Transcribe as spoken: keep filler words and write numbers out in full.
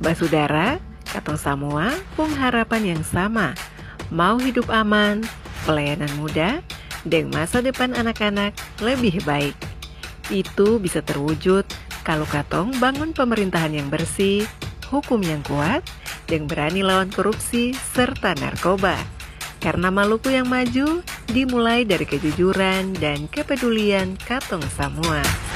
Basudara, katong Samoa, pung harapan yang sama. Mau hidup aman, pelayanan mudah, dan masa depan anak-anak lebih baik. Itu bisa terwujud kalau katong bangun pemerintahan yang bersih, hukum yang kuat, dan berani lawan korupsi serta narkoba. Karena Maluku yang maju dimulai dari kejujuran dan kepedulian katong Samoa.